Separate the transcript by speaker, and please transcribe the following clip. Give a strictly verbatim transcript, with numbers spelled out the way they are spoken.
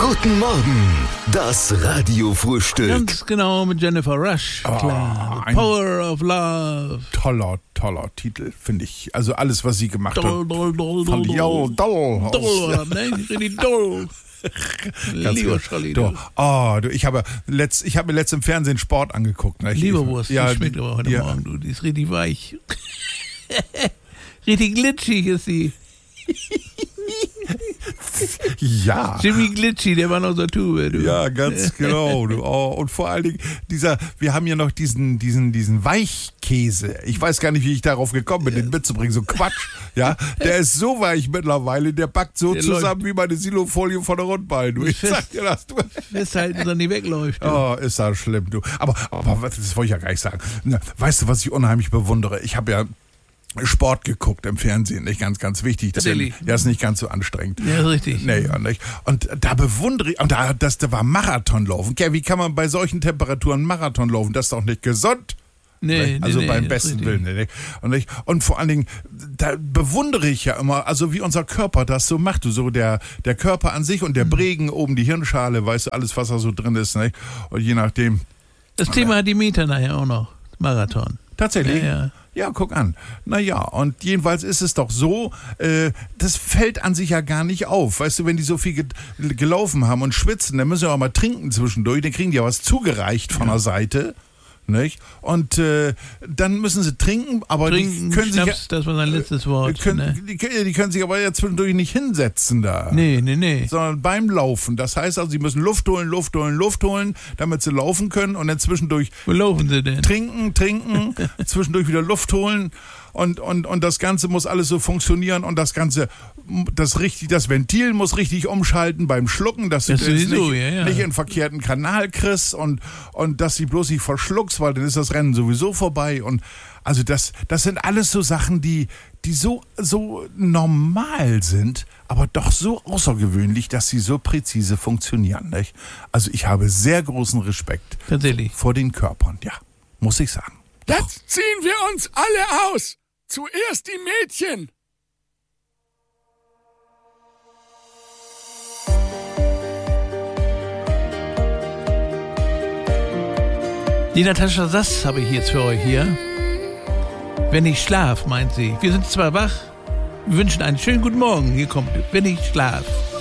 Speaker 1: Guten Morgen, das Radiofrühstück.
Speaker 2: Ganz genau, mit Jennifer Rush.
Speaker 3: Oh,
Speaker 2: Klar. The
Speaker 3: ein
Speaker 2: Power of Love.
Speaker 3: Toller, toller Titel, finde ich. Also alles, was sie gemacht
Speaker 2: Doll,
Speaker 3: hat.
Speaker 2: doll, doll,
Speaker 3: Fand
Speaker 2: doll,
Speaker 3: ich auch
Speaker 2: doll.
Speaker 3: doll.
Speaker 2: Doll, ne? Richtig doll.
Speaker 3: Ganz
Speaker 2: Lieber
Speaker 3: gut.
Speaker 2: Scholli.
Speaker 3: Du, oh, du, ich habe letzt, ich habe mir letzt im Fernsehen Sport angeguckt. Ne? Ich-
Speaker 2: Leberwurst,
Speaker 3: ja,
Speaker 2: die schmeckt aber heute
Speaker 3: ja.
Speaker 2: Morgen, du. Die ist richtig weich. Richtig glitschig ist sie.
Speaker 3: Ja.
Speaker 2: Jimmy Glitchy, der war noch so Tube, du.
Speaker 3: Ja, ganz genau. Du. Oh, und vor allen Dingen, dieser, wir haben ja noch diesen, diesen, diesen Weichkäse. Ich weiß gar nicht, wie ich darauf gekommen bin, den mitzubringen. So Quatsch. Ja, der ist so weich mittlerweile, der backt so
Speaker 2: Der
Speaker 3: zusammen
Speaker 2: läuft.
Speaker 3: wie meine Silofolie von der Rundball. Du. Ich
Speaker 2: Fest-
Speaker 3: sag dir das, du.
Speaker 2: Festhalten, dass er nicht wegläuft. Du.
Speaker 3: Oh, ist das schlimm, du. Aber, aber was- das wollte ich ja gar nicht sagen. Na, weißt du, was ich unheimlich bewundere? Ich habe ja Sport geguckt im Fernsehen, nicht ganz, ganz wichtig. Das ist ja,
Speaker 2: Natürlich.
Speaker 3: ja, ist nicht ganz so anstrengend.
Speaker 2: Ja, ist richtig.
Speaker 3: Nee, ja, nicht. Und da bewundere ich, und da, das da war Marathonlaufen. Ja, wie kann man bei solchen Temperaturen Marathon laufen? Das ist doch nicht gesund.
Speaker 2: Nee,
Speaker 3: Also
Speaker 2: nee,
Speaker 3: beim
Speaker 2: nee,
Speaker 3: besten
Speaker 2: ist
Speaker 3: Willen. Nicht? Und, nicht? Und vor allen Dingen, da bewundere ich ja immer, also wie unser Körper das so macht. So der, der Körper an sich und der Bregen oben, die Hirnschale, weißt du, alles, was da so drin ist. Nicht? Und je nachdem.
Speaker 2: Das Thema hat die Mieter nachher auch noch. Marathon.
Speaker 3: Tatsächlich?
Speaker 2: Ja, ja.
Speaker 3: Ja, guck an. Naja, und jedenfalls ist es doch so, äh, das fällt an sich ja gar nicht auf. Weißt du, wenn die so viel ge gelaufen haben und schwitzen, dann müssen sie auch mal trinken zwischendurch, dann kriegen die ja was zugereicht von der Seite. Nicht? Und äh, dann müssen sie trinken, aber
Speaker 2: Trinken,
Speaker 3: die können sich
Speaker 2: Schnaps, das war sein letztes
Speaker 3: ja,
Speaker 2: Wort.
Speaker 3: können,
Speaker 2: ne?
Speaker 3: die, die können sich aber ja zwischendurch nicht hinsetzen da.
Speaker 2: Nee, nee, nee.
Speaker 3: Sondern beim Laufen. Das heißt also, sie müssen Luft holen, Luft holen, Luft holen, damit sie laufen können und dann zwischendurch
Speaker 2: Wo laufen sie denn?
Speaker 3: trinken, trinken, zwischendurch wieder Luft holen und, und, und das Ganze muss alles so funktionieren und das Ganze, das richtig, das Ventil muss richtig umschalten beim Schlucken, dass
Speaker 2: Das
Speaker 3: du jetzt
Speaker 2: sowieso,
Speaker 3: nicht,
Speaker 2: ja, ja.
Speaker 3: nicht in den verkehrten Kanal kriegst und, und dass sie bloß nicht verschluckst, weil dann ist das Rennen sowieso vorbei und also das, das sind alles so Sachen, die, die so, so normal sind, aber doch so außergewöhnlich, dass sie so präzise funktionieren, nicht? Also ich habe sehr großen Respekt
Speaker 2: Tatsächlich.
Speaker 3: vor den Körpern, ja, muss ich sagen.
Speaker 4: Jetzt ziehen wir uns alle aus. Zuerst die Mädchen.
Speaker 2: Die Natascha Sass habe ich jetzt für euch hier. Wenn ich schlaf, meint sie. Wir sind zwar wach, wir wünschen einen schönen guten Morgen. Hier kommt, wenn ich schlaf.